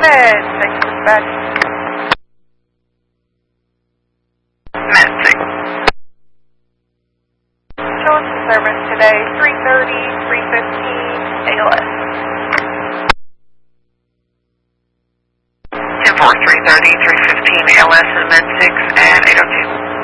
ahead. Thanks for dispatch. Med 6. Showing some service today, 3:30, 3:15, ALS. 10-4, 3:30, 3:15, ALS and Med 6 at 802.